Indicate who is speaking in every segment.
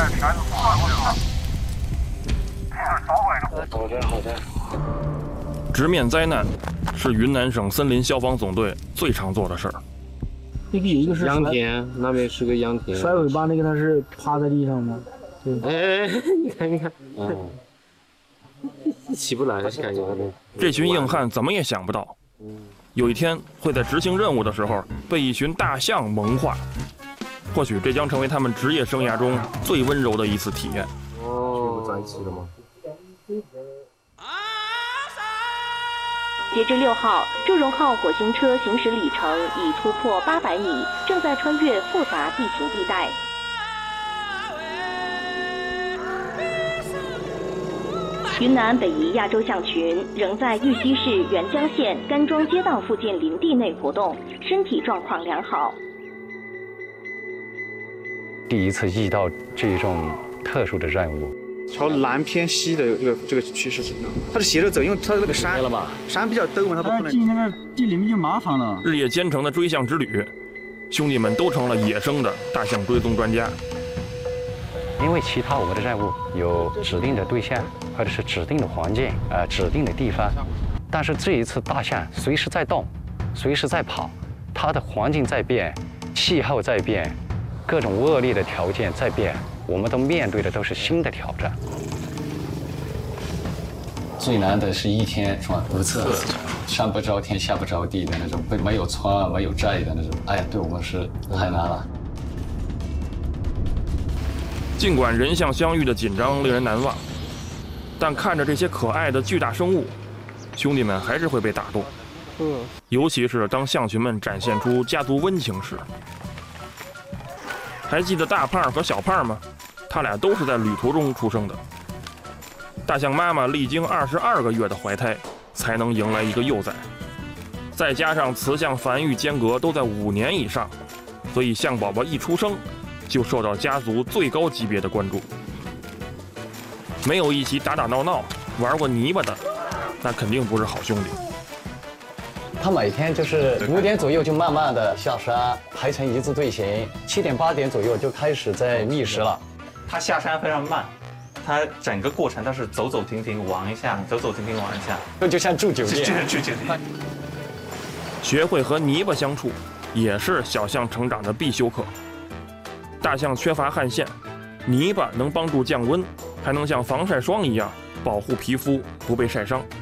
Speaker 1: 好的。
Speaker 2: 直面灾难是云南省森林消防总队最常做的事儿。
Speaker 3: 那个有一个是
Speaker 1: 秧田，那边是个秧田。
Speaker 3: 甩尾巴那个，他是趴在地上吗？对。
Speaker 1: 哎，你看，起不来，感觉
Speaker 2: 这群硬汉怎么也想不到，有一天会在执行任务的时候被一群大象萌化。或许这将成为他们职业生涯中最温柔的一次体验。
Speaker 1: 哦，在一起了吗？
Speaker 4: 截至6号，祝融号火星车行驶里程已突破800米，正在穿越复杂地形地带。云南北宜亚洲象群仍在玉溪市沅江县甘庄街道附近林地内活动，身体状况良好。
Speaker 5: 第一次遇到这种特殊的任务。
Speaker 6: 朝南偏西的这个趋势是这样，它是斜着走，因为它的那个山比较陡嘛，它不可能
Speaker 3: 进那个地里面就麻烦了。
Speaker 2: 日夜兼程的追象之旅，兄弟们都成了野生的大象追踪专家。
Speaker 5: 因为其他我们的任务有指定的对象，或者是指定的环境，指定的地方，但是这一次大象随时在动，随时在跑，它的环境在变，气候在变，各种恶劣的条件在变。我们都面对的都是新的挑战。最难的是一天穿无测，上不着天下不着地的那种，没有穿没有寨的那种，哎呀，对我们是太难了。
Speaker 2: 尽管人象相遇的紧张令人难忘，但看着这些可爱的巨大生物，兄弟们还是会被打动。尤其是当象群们展现出家族温情时。还记得大胖和小胖吗？他俩都是在旅途中出生的。大象妈妈历经22个月的怀胎，才能迎来一个幼崽，再加上雌象繁育间隔都在5年以上，所以象宝宝一出生就受到家族最高级别的关注。没有一起打打闹闹、玩过泥巴的，那肯定不是好兄弟。
Speaker 5: 他每天就是5点左右就慢慢的下山，排成一字队形，7点8点左右就开始在觅食了。
Speaker 7: 他下山非常慢，他整个过程都是走走停停玩一下，走走停停玩一下，
Speaker 5: 这就像住酒店。
Speaker 7: 就是住酒店。
Speaker 2: 学会和泥巴相处，也是小象成长的必修课。大象缺乏汗腺，泥巴能帮助降温，还能像防晒霜一样保护皮肤不被晒伤。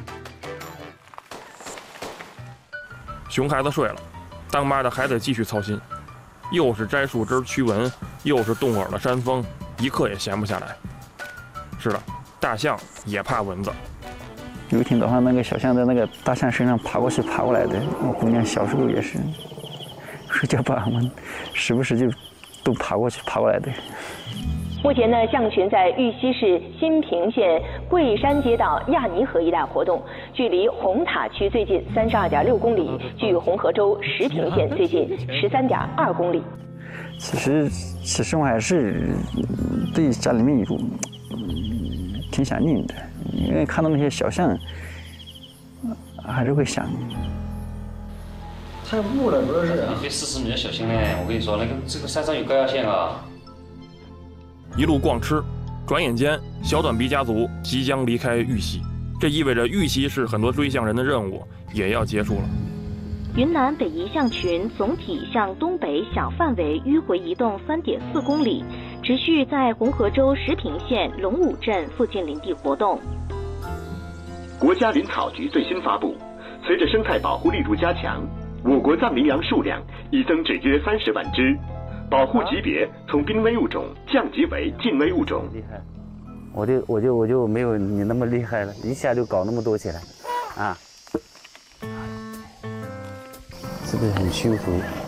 Speaker 2: 熊孩子睡了，当妈的还得继续操心，又是摘树枝驱蚊，又是冻耳的扇风，一刻也闲不下来。是的，大象也怕蚊子。
Speaker 3: 有一天早上，那个小象在那个大象身上爬过去爬过来的，我姑娘小时候也是，睡觉把我们时不时就都爬过去爬过来的。
Speaker 4: 目前呢，象群在玉溪市新平县桂山街道亚泥河一带活动，距离红塔区最近32.6公里，距红河州石屏县最近13.2公里。
Speaker 3: 其实我还是对家里面有挺想念的，因为看到那些小象，还是会想。太雾了，主要是。
Speaker 5: 你这40米要小心哎！我跟你说，这个山上有高压线啊。
Speaker 2: 一路逛吃，转眼间小短鼻家族即将离开玉溪，这意味着玉溪市很多追象人的任务也要结束了。
Speaker 4: 云南北宜象群总体向东北小范围迂回移动3.4公里，持续在红河州石屏县龙武镇附近林地活动。
Speaker 8: 国家林草局最新发布，随着生态保护力度加强，我国藏羚羊数量已增至约30万只。保护级别从濒危物种降级为近危物种。
Speaker 9: 厉害，我就没有你那么厉害了，一下就搞那么多起来，啊，是不是很舒服？